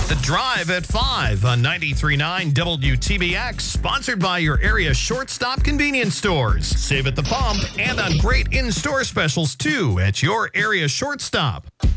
The Drive at 5 on 93.9 WTBX, sponsored by your area shortstop convenience stores. Save at the pump and on great in-store specials, too, at your area shortstop.